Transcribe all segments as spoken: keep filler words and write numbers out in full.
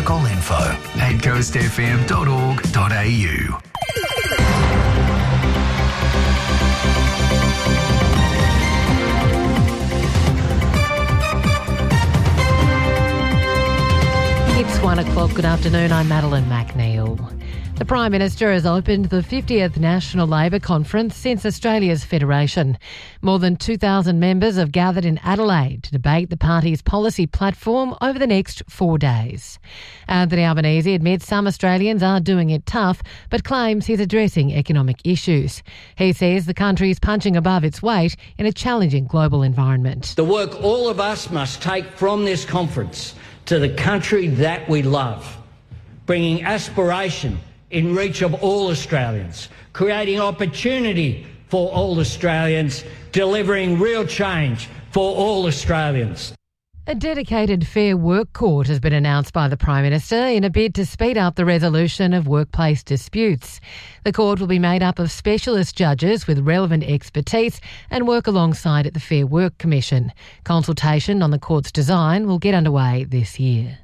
Article info at coast f m dot org dot a u. It's one o'clock. Good afternoon. I'm Madeline McNeil. The Prime Minister has opened the fiftieth National Labor Conference since Australia's federation. More than two thousand members have gathered in Adelaide to debate the party's policy platform over the next four days. Anthony Albanese admits some Australians are doing it tough, but claims he's addressing economic issues. He says the country is punching above its weight in a challenging global environment. The work all of us must take from this conference to the country that we love, bringing aspiration in reach of all Australians, creating opportunity for all Australians, delivering real change for all Australians. A dedicated Fair Work Court has been announced by the Prime Minister in a bid to speed up the resolution of workplace disputes. The court will be made up of specialist judges with relevant expertise and work alongside at the Fair Work Commission. Consultation on the court's design will get underway this year.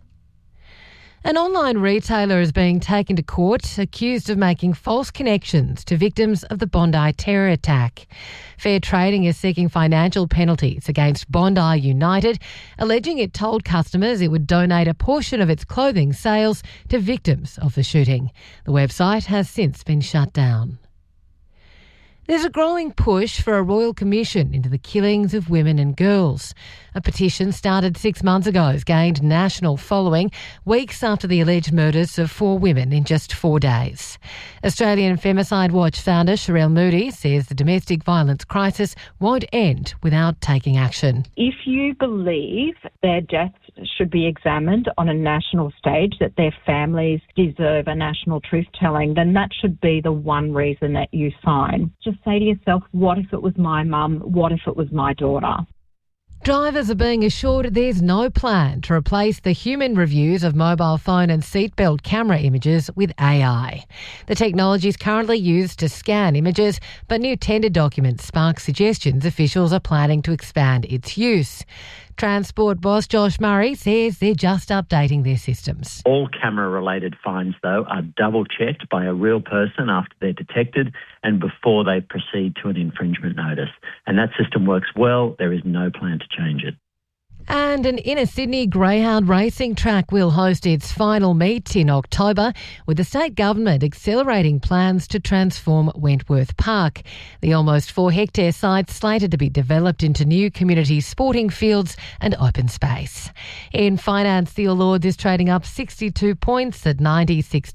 An online retailer is being taken to court accused of making false connections to victims of the Bondi terror attack. Fair Trading is seeking financial penalties against Bondi United, alleging it told customers it would donate a portion of its clothing sales to victims of the shooting. The website has since been shut down. There's a growing push for a royal commission into the killings of women and girls. A petition started six months ago has gained national following weeks after the alleged murders of four women in just four days. Australian Femicide Watch founder Sherelle Moody says the domestic violence crisis won't end without taking action. If you believe their deaths should be examined on a national stage, that their families deserve a national truth-telling, then that should be the one reason that you sign. Just say to yourself, what if it was my mum? What if it was my daughter? Drivers are being assured there's no plan to replace the human reviews of mobile phone and seatbelt camera images with A I. The technology is currently used to scan images, but new tender documents spark suggestions officials are planning to expand its use. Transport boss Josh Murray says they're just updating their systems. All camera-related fines, though, are double-checked by a real person after they're detected and before they proceed to an infringement notice. And that system works well. There is no plan to change it. And an inner Sydney greyhound racing track will host its final meet in October, with the state government accelerating plans to transform Wentworth Park. The almost four hectare site slated to be developed into new community sporting fields and open space. In finance, the All Ords is trading up sixty-two points at ninety-six